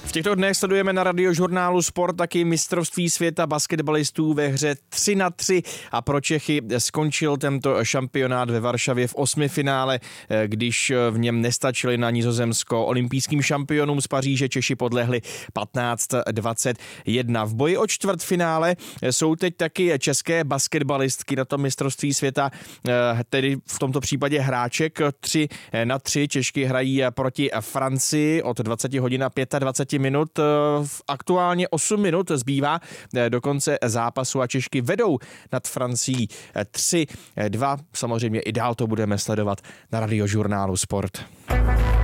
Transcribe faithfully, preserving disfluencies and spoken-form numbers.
V těchto dnech sledujeme na Radiožurnálu Sport taky mistrovství světa basketbalistů ve hře tři na tři a pro Čechy skončil tento šampionát ve Varšavě v osmifinále, když v něm nestačili na Nizozemsko. Olympijským šampionům z Paříže Češi podlehli patnáct dvacet jedna. V boji o čtvrtfinále jsou teď taky české basketbalistky na tom mistrovství světa, tedy v tomto případě hráček tři na tři. Češky hrají proti Francii od dvacet hodin a dvacet pět minut. Aktuálně osm minut zbývá do konce zápasu a Češky vedou nad Francií tři dva. Samozřejmě i dál to budeme sledovat na Radiožurnálu Sport.